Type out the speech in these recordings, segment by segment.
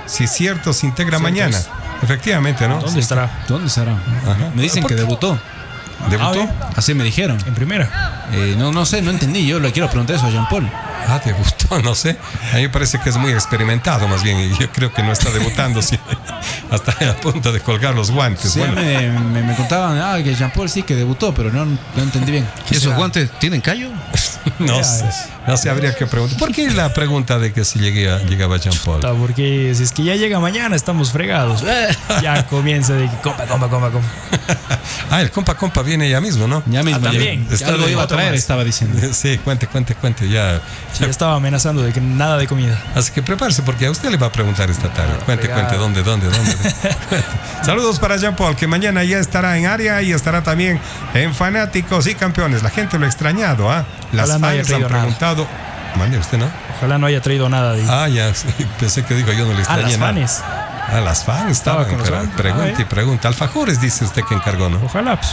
si es cierto, se integra mañana. Efectivamente, ¿no? ¿Dónde estará? Ajá. Me dicen que debutó. ¿Debutó? Así me dijeron. ¿En primera? No sé, no entendí. Yo le quiero preguntar eso a Jean-Paul. Debutó, no sé. A mí me parece que es muy experimentado, más bien. Y yo creo que no está debutando, sí, hasta a punto de colgar los guantes. Sí, bueno. me contaban que Jean-Paul sí que debutó, pero no entendí bien. ¿Y esos guantes tienen callo? No sé, habría que preguntar. ¿Por qué la pregunta de que si llegaba Jean-Paul? Porque si es que ya llega mañana, estamos fregados. Ya comienza de que compa. El compa viene ya mismo, ¿no? Ya mismo. también. Ya algo iba a traer, estaba diciendo. Sí, cuente. Ya. Ya estaba amenazando de que nada de comida. Así que prepárese porque a usted le va a preguntar esta tarde. Cuente, ¿dónde? Saludos para Jean-Paul, que mañana ya estará en área y estará también en Fanáticos y Campeones. La gente lo ha extrañado, ¿ah? Las Ojalá no haya fans han traído preguntado. Mande usted, ¿no? Ojalá no haya traído nada de Ya, sí, pensé que dijo yo no le extrañé nada. fans. Las fans estaban, con los pero fans. pregunta. Alfajores dice usted que encargó, ¿no? Ojalá, pues.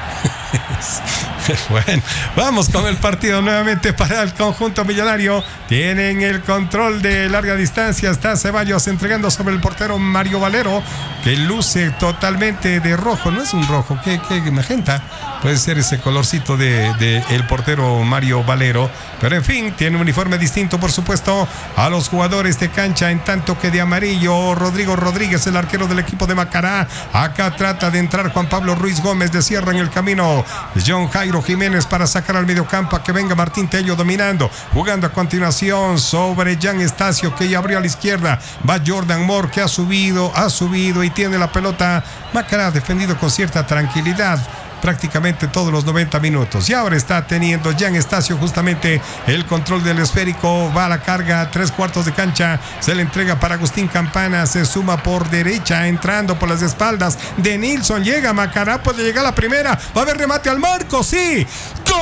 Bueno, vamos con el partido nuevamente para el conjunto millonario. Tienen el control de larga distancia. Está Ceballos entregando sobre el portero Mario Valero, que luce totalmente de rojo. No es un rojo, que magenta. Puede ser ese colorcito de el portero Mario Valero. Pero en fin, tiene un uniforme distinto, por supuesto, a los jugadores de cancha. En tanto que de amarillo, Rodrigo Rodríguez, el arquero del equipo de Macará. Acá trata de entrar Juan Pablo Ruiz Gómez. Le cierra en el camino John Jairo Jiménez para sacar al mediocampo a que venga Martín Tello dominando, jugando a continuación sobre Jan Estacio, que ya abrió a la izquierda. Va Jordan Moore, que ha subido y tiene la pelota. Macará defendido con cierta tranquilidad prácticamente todos los 90 minutos. Y ahora está teniendo Jan Estacio justamente el control del esférico. Va a la carga, 3/4 de cancha. Se le entrega para Agustín Campana. Se suma por derecha, entrando por las espaldas de Nilsson. Llega Macará, puede llegar la primera. Va a haber remate al marco, sí. ¡Gol!